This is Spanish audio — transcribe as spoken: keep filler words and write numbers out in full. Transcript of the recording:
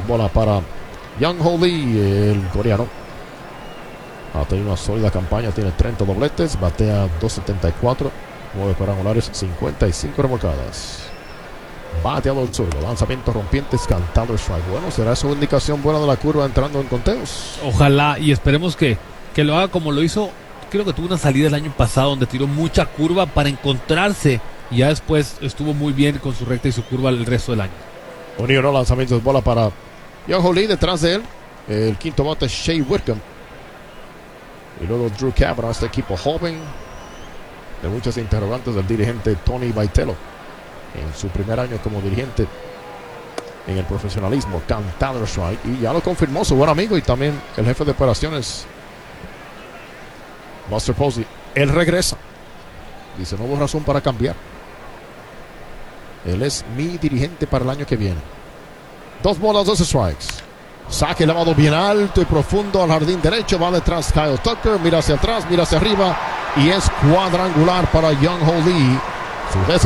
bola para Young Ho Lee, el coreano. Ha tenido una sólida campaña, tiene treinta dobletes, batea dos setenta y cuatro, nueve cuadrangulares, cincuenta y cinco remolcadas. Bateador zurdo, lanzamiento rompientes, cantado strike. Bueno, será su indicación buena de la curva entrando en conteos. Ojalá y esperemos que, que lo haga como lo hizo. Creo que tuvo una salida el año pasado donde tiró mucha curva para encontrarse y ya después estuvo muy bien con su recta y su curva el resto del año. Un y uno, lanzamiento de bola para Young Ho Lee. Detrás de él, el quinto bate Shea Whitcomb. Y luego Drew Cavanaugh, este equipo joven de muchas interrogantes del dirigente Tony Vitello en su primer año como dirigente en el profesionalismo. Cantado strike y ya lo confirmó su buen amigo y también el jefe de operaciones Buster Posey. Él regresa, dice: no hubo razón para cambiar, él es mi dirigente para el año que viene. Dos bolas, dos strikes. Saque elevado bien alto y profundo al jardín derecho. Va detrás Kyle Tucker. Mira hacia atrás, mira hacia arriba. Y es cuadrangular para Young Ho Lee. Su décimo